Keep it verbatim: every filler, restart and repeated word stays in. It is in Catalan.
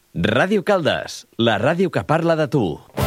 Ràdio Caldes, la ràdio que parla de tu.